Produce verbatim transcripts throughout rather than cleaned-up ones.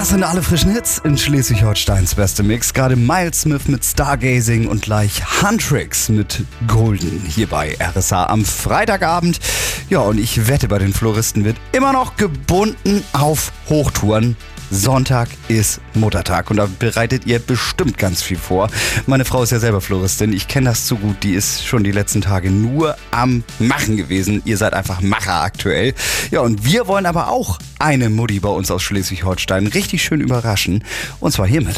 Das sind alle frischen Hits in Schleswig-Holsteins beste Mix. Gerade Miles Smith mit Stargazing und gleich Huntrix mit Golden hier bei R S H am Freitagabend. Ja, und ich wette, bei den Floristen wird immer noch gebunden auf Hochtouren. Sonntag ist Muttertag und da bereitet ihr bestimmt ganz viel vor. Meine Frau ist ja selber Floristin, ich kenne das zu gut, die ist schon die letzten Tage nur am Machen gewesen. Ihr seid einfach Macher aktuell. Ja, und wir wollen aber auch eine Mutti bei uns aus Schleswig-Holstein richtig schön überraschen und zwar hiermit.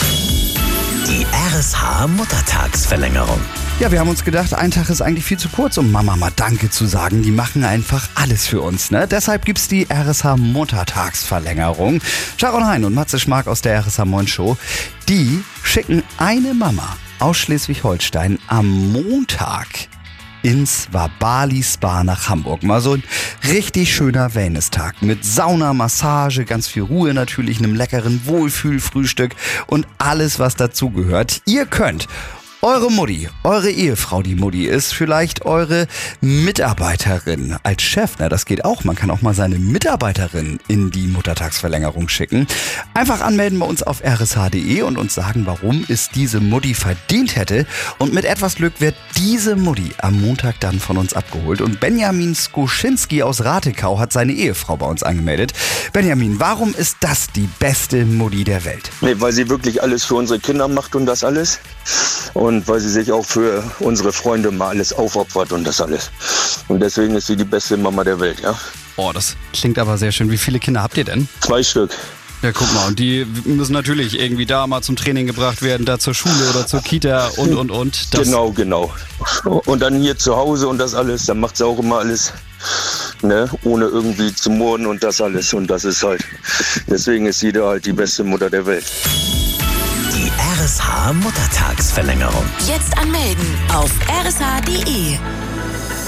Die R S H Muttertagsverlängerung. Ja, wir haben uns gedacht, ein Tag ist eigentlich viel zu kurz, um Mama mal Danke zu sagen. Die machen einfach alles für uns, ne? Deshalb gibt's die R S H Muttertagsverlängerung. Sharon Hein und Matze Schmark aus der R S H Moin Show, die schicken eine Mama aus Schleswig-Holstein am Montag ins Wabali Spa nach Hamburg. Mal so ein richtig schöner Wellness-Tag mit Sauna, Massage, ganz viel Ruhe natürlich, einem leckeren Wohlfühlfrühstück und alles, was dazugehört. Ihr könnt eure Mutti, eure Ehefrau, die Mutti ist, vielleicht eure Mitarbeiterin als Chef, na das geht auch, man kann auch mal seine Mitarbeiterin in die Muttertagsverlängerung schicken. Einfach anmelden bei uns auf r s h punkt d e und uns sagen, warum es diese Mutti verdient hätte und mit etwas Glück wird diese Mutti am Montag dann von uns abgeholt und Benjamin Skoschinski aus Ratekau hat seine Ehefrau bei uns angemeldet. Benjamin, warum ist das die beste Mutti der Welt? Nee, weil sie wirklich alles für unsere Kinder macht und das alles. Und weil sie sich auch für unsere Freunde mal alles aufopfert und das alles. Und deswegen ist sie die beste Mama der Welt, ja. Oh, das klingt aber sehr schön. Wie viele Kinder habt ihr denn? Zwei Stück. Ja, guck mal, und die müssen natürlich irgendwie da mal zum Training gebracht werden, da zur Schule oder zur Kita und, und, und. Das Genau, genau. Und dann hier zu Hause und das alles, dann macht sie auch immer alles, ne, ohne irgendwie zu murren und das alles. Und das ist halt, deswegen ist sie da halt die beste Mutter der Welt. Die R S H Muttertagsverlängerung. Jetzt anmelden auf r s h punkt d e.